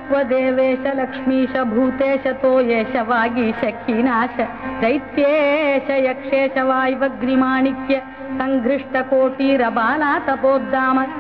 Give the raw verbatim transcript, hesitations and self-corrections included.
त्वदेवेश Lakshmish Bhutesh तोयेश Vagish खीनाश दैत्येश यक्षेश वायवग्निमाणिक्य संघृष्टकोटीरबाला तपोद्दाम